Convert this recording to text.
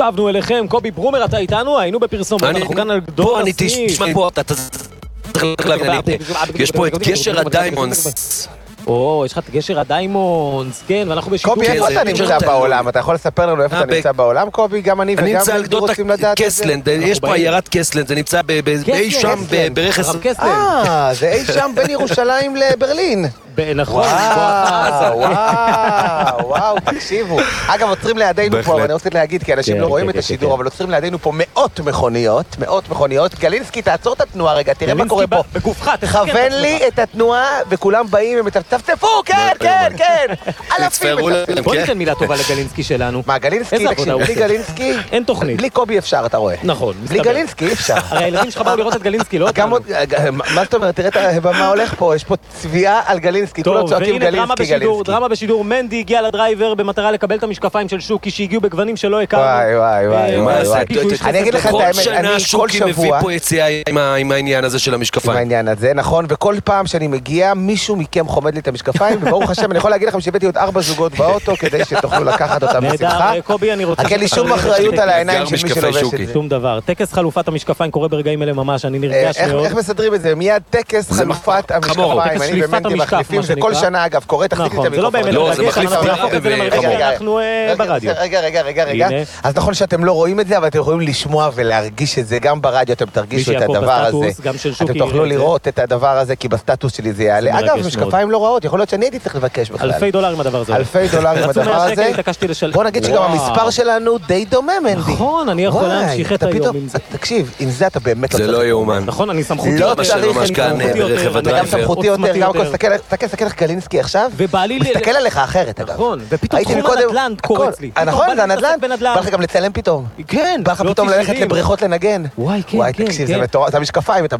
שבנו אליכם, קובי ברומר, אתה איתנו? היינו בפרסומות, אנחנו כאן על גדול הסניף. תשמע פה, אתה צריך להבין, יש פה את גשר הדיימונדס. יש לך את גשר הדיימונדס, כן, ואנחנו בשיתוף. קובי, איפה אתה נמצא בעולם? אתה יכול לספר לנו איפה אתה נמצא בעולם, קובי? גם אני וגם אני רוצים לדעת את זה. יש פה עיירת קסלנד, זה נמצא אי שם ברכס. זה אי שם בין ירושלים לברלין. נכון. וואו, תקשיבו. אגב, עוצרים לידינו פה, אני רוצה להגיד, כי אנשים לא רואים את השידור, אבל עוצרים לידינו פה מאות מכוניות. גלינסקי, תעצור את את התנועה רגע, תראה מה קורה פה. כוון לי את התנועה, וכולם באים ומצפצפו, כן. בוא ניתן מילה טובה לגלינסקי שלנו. מה, גלינסקי, תקשיב, בלי גלינסקי, אין תוכנית. בלי קובי אפשר, אתה רואה. נכון. בלי גלינסקי אפשר. הרי הילדים שלך באו לראות את גלינסקי, לא? מה זאת אומרת, תראה מה הולך פה, יש פה צביעה על גלינסקי, כולו צועקים גלינסקי. דרמה בשידור, מנדי הגיע לדרייבר במטרה לקבל את המשקפיים של שוקי שהגיעו בגוונים שלא הכרנו. וואי. אני אגיד לך את האמת, אני כל שוקי מביא שבוע... פה יציאה עם העניין הזה של המשקפיים. עם העניין הזה, נכון, וכל פעם שאני מגיע, מישהו מכם חומד לי את המשקפיים, וברוך השם, אני יכול להגיד לכם שהבאתי עוד 4 זוגות באוטו, כדי שתוכלו לקחת אותם בשמחה. קובי, אני רוצה... רק אין לי שום אחריות על העיניים של מי שלובש את זה. שום דבר. טקס חלופת המשקפיים קורה ברגעים אלה ממש, אני נרגש מאוד. איך מסדרים את זה? מיד טקס חלופת המשקפיים. אני ומנדי מחליפים, זה כל שנה אגב, קורה, תחזיק את המיקרופון. לא, זה מחליף אנחנו ברדיו. רגע. אז נכון שאתם לא רואים את זה, אבל אתם יכולים לשמוע ולהרגיש את זה, גם ברדיו אתם תרגישו את הדבר הזה. אתם תוכלו לראות את הדבר הזה, כי בסטטוס שלי זה יעלה. אגב, משקפיים לא רעות, יכול להיות שאני הייתי צריך לבקש בכלל. $2,000 הדבר הזה. $2,000 הדבר הזה. בוא נגיד שגם המספר שלנו די דומה, מנדי. נכון, אני יכול להמשיך את היום עם זה. תקשיב, עם זה אתה באמת לא צריך. זה לא יאומן. נכון, אני סמכותי. לא צריך, גם סמכותי יותר, גם תסתכל איך גלינסקי עכשיו, מסתכל עליך אחרת, אגב. נכון, ופתאום תחום הנדל"ן קורץ לי. נכון, זה הנדל"ן. בא לך גם לצלם פתאום. כן. בא לך פתאום ללכת לבריכות לנגן. וואי, כן. תקשיב, זה המשקפיים,